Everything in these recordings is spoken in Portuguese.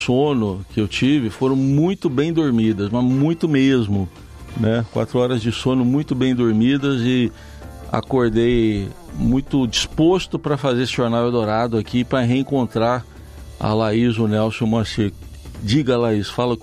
sono que eu tive foram muito bem dormidas, mas muito mesmo, né? 4 horas de sono muito bem dormidas e acordei muito disposto para fazer esse Jornal Eldorado aqui, para reencontrar a Laís, o Nelson, o Moacir. Diga, Laís, fala.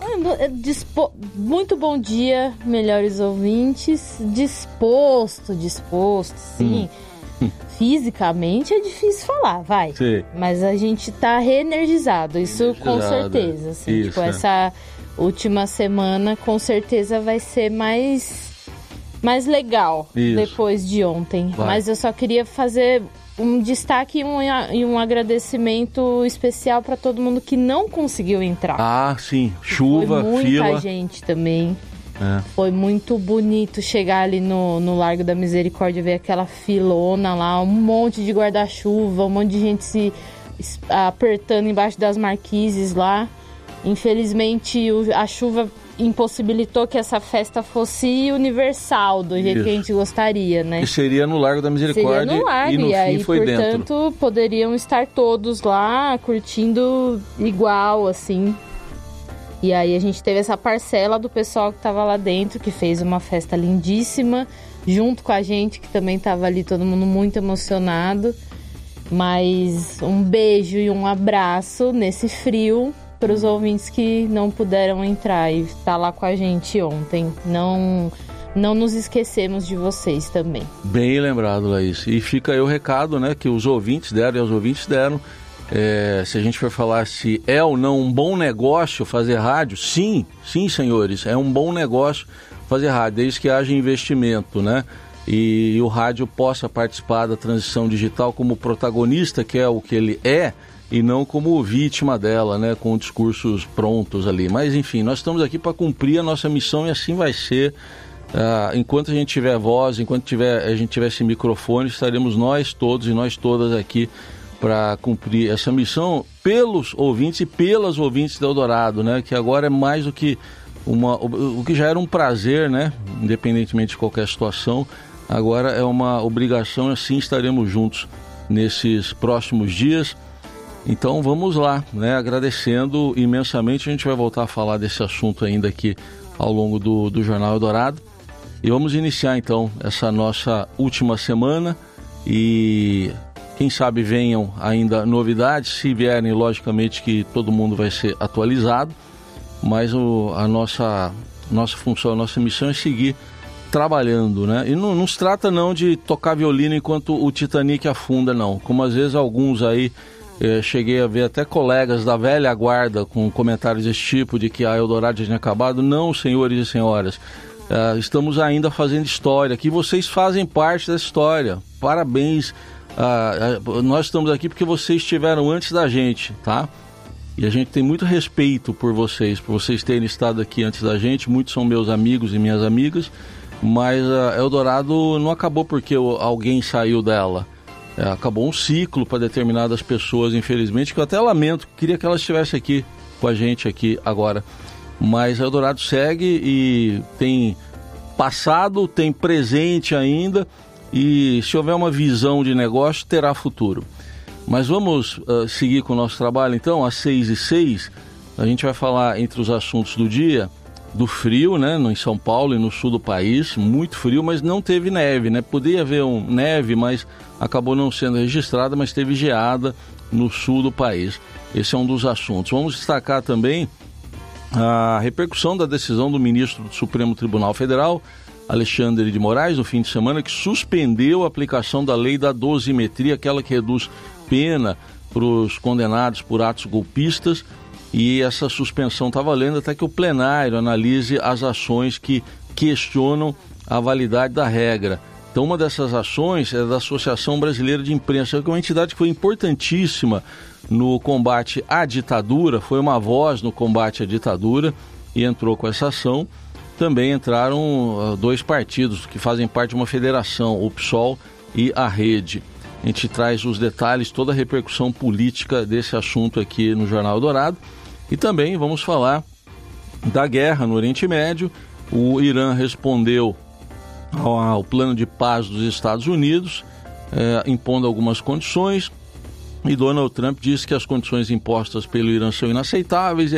Muito bom dia, melhores ouvintes. Disposto, sim. Fisicamente é difícil falar, vai. Sim. Mas a gente tá reenergizado, isso com certeza. Assim, isso, essa última semana com certeza vai ser mais legal depois de ontem. Vai. Mas eu só queria fazer um destaque e um agradecimento especial para todo mundo que não conseguiu entrar. Ah, sim. Chuva, foi muita fila. Gente também. Foi muito bonito chegar ali no Largo da Misericórdia, ver aquela filona lá, um monte de guarda-chuva, um monte de gente se apertando embaixo das marquises lá. Infelizmente, a chuva impossibilitou que essa festa fosse universal, do jeito que a gente gostaria, né? E seria no Largo da Misericórdia. Seria no Largo, e no aí, fim foi portanto, dentro. poderiam estar todos lá curtindo igual, assim. E aí a gente teve essa parcela do pessoal que estava lá dentro, que fez uma festa lindíssima, junto com a gente, que também estava ali, todo mundo muito emocionado. Mas um beijo e um abraço nesse frio para os ouvintes que não puderam entrar e estar lá com a gente ontem. Não nos esquecemos de vocês também. Bem lembrado, Laís. E fica aí o recado, né, que os ouvintes deram e os ouvintes deram. Se a gente for falar se é ou não um bom negócio fazer rádio, sim, senhores, é um bom negócio fazer rádio, desde que haja investimento, né? E o rádio possa participar da transição digital como protagonista, que é o que ele é, e não como vítima dela, né, com discursos prontos ali. Mas, enfim, nós estamos aqui para cumprir a nossa missão e assim vai ser. Enquanto a gente tiver voz, enquanto a gente tiver esse microfone, estaremos nós todos e nós todas aqui para cumprir essa missão pelos ouvintes e pelas ouvintes do Eldorado, né, que agora é mais do que o que já era um prazer, né, independentemente de qualquer situação, agora é uma obrigação, assim estaremos juntos nesses próximos dias. Então vamos lá, né? Agradecendo imensamente, a gente vai voltar a falar desse assunto ainda aqui ao longo do Jornal Eldorado. E vamos iniciar então essa nossa última semana e quem sabe venham ainda novidades, se vierem, logicamente que todo mundo vai ser atualizado, mas a nossa função, a nossa missão é seguir trabalhando, né? E não se trata não de tocar violino enquanto o Titanic afunda, não, como às vezes alguns aí. Cheguei a ver até colegas da velha guarda com comentários desse tipo, de que a Eldorado já tinha acabado. Não, senhores e senhoras, estamos ainda fazendo história, que vocês fazem parte dessa história. Parabéns, nós estamos aqui porque vocês estiveram antes da gente, tá? E a gente tem muito respeito por vocês terem estado aqui antes da gente. Muitos são meus amigos e minhas amigas, mas a Eldorado não acabou porque alguém saiu dela. Acabou um ciclo para determinadas pessoas, infelizmente, que eu até lamento, queria que elas estivessem aqui com a gente aqui agora. Mas a Eldorado segue e tem passado, tem presente ainda, e se houver uma visão de negócio, terá futuro. Mas vamos seguir com o nosso trabalho então, às 6h06, a gente vai falar entre os assuntos do dia, do frio, né, em São Paulo e no sul do país, muito frio, mas não teve neve, né? Poderia haver neve, mas acabou não sendo registrada, mas teve geada no sul do país. Esse é um dos assuntos. Vamos destacar também a repercussão da decisão do ministro do Supremo Tribunal Federal, Alexandre de Moraes, no fim de semana, que suspendeu a aplicação da lei da dosimetria, aquela que reduz pena para os condenados por atos golpistas. E essa suspensão está valendo até que o plenário analise as ações que questionam a validade da regra. Então, uma dessas ações é da Associação Brasileira de Imprensa, que é uma entidade que foi importantíssima no combate à ditadura, foi uma voz no combate à ditadura e entrou com essa ação. Também entraram 2 partidos que fazem parte de uma federação, o PSOL e a Rede. A gente traz os detalhes, toda a repercussão política desse assunto aqui no Jornal Eldorado. E também vamos falar da guerra no Oriente Médio. O Irã respondeu ao plano de paz dos Estados Unidos, impondo algumas condições. E Donald Trump disse que as condições impostas pelo Irã são inaceitáveis.